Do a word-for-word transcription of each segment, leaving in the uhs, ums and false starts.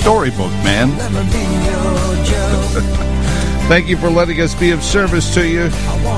storybook, man. Thank you for letting us be of service to you.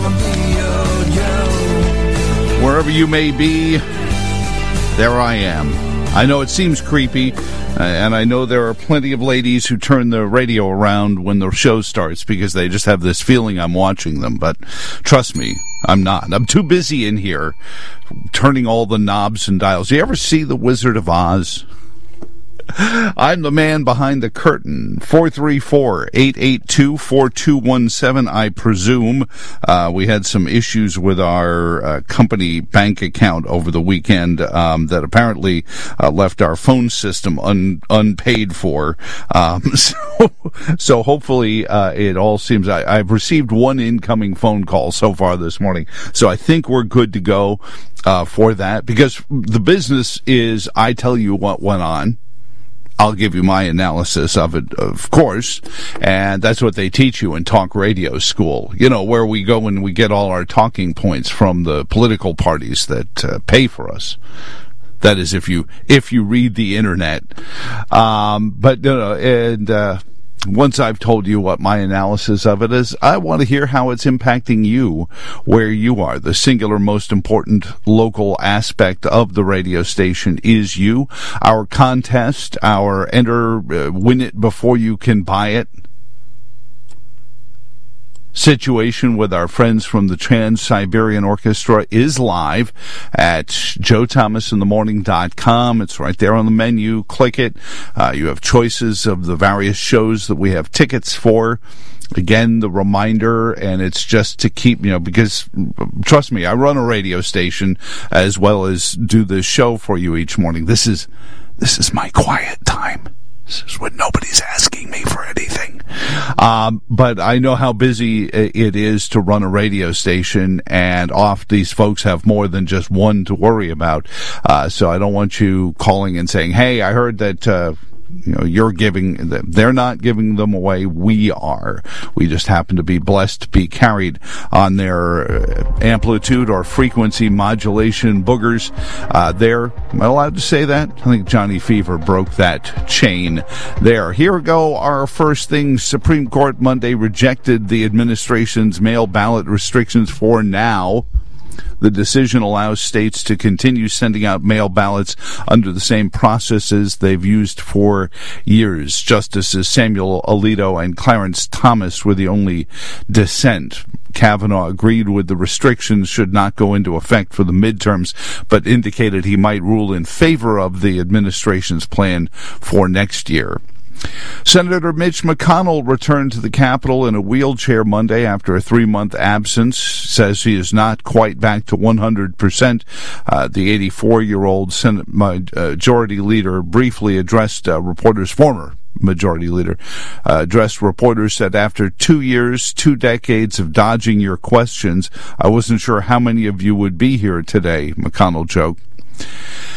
Wherever you may be, there I am. I know it seems creepy, uh, and I know there are plenty of ladies who turn the radio around when the show starts because they just have this feeling I'm watching them, but trust me, I'm not. I'm too busy in here turning all the knobs and dials. You ever see The Wizard of Oz? I'm the man behind the curtain. four three four, eight eight two, four two one seven, I presume. Uh, we had some issues with our uh, company bank account over the weekend um, that apparently uh, left our phone system un- unpaid for. Um, so, so hopefully uh, it all seems... I, I've received one incoming phone call so far this morning, so I think we're good to go uh, for that, because the business is, I tell you what went on. I'll give you my analysis of it, of course, and that's what they teach you in talk radio school, you know, where we go and we get all our talking points from the political parties that uh, pay for us. That is, if you if you read the internet. Um, but, you know, and uh, once I've told you what my analysis of it is, I want to hear how it's impacting you where you are. The singular most important local aspect of the radio station is you. Our contest, our enter, uh, win it before you can buy it situation with our friends from the Trans-Siberian Orchestra is live at joe thomas in the morning dot com. It's right there on the menu. Click it. Uh, you have choices of the various shows that we have tickets for. Again, the reminder, and it's just to keep, you know, because trust me, I run a radio station as well as do this show for you each morning. This is, this is my quiet time. This is when nobody's asking me for anything. Um, but I know how busy it is to run a radio station, and oft these folks have more than just one to worry about. Uh, so I don't want you calling and saying, hey, I heard that, uh, you know, you're giving them. They're not giving them away. We are. We just happen to be blessed to be carried on their amplitude or frequency modulation boogers. Uh, there, am I allowed to say that? I think Johnny Fever broke that chain there. Here we go. Our first thing. Supreme Court Monday rejected the administration's mail ballot restrictions for now. The decision allows states to continue sending out mail ballots under the same processes they've used for years. Justices Samuel Alito and Clarence Thomas were the only dissent. Kavanaugh agreed with the restrictions should not go into effect for the midterms, but indicated he might rule in favor of the administration's plan for next year. Senator Mitch McConnell returned to the Capitol in a wheelchair Monday after a three-month absence. Says he is not quite back to one hundred percent. Uh, the eighty-four-year-old Senate Majority Leader briefly addressed uh, reporters, former Majority Leader, uh, addressed reporters, said, after two years, two decades of dodging your questions, I wasn't sure how many of you would be here today, McConnell joked.